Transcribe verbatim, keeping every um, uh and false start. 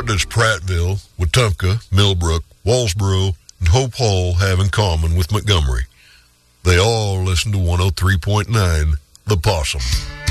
What does Prattville, Wetumpka, Millbrook, Walsboro, and Hope Hall have in common with Montgomery? They all listen to one oh three point nine The Possum.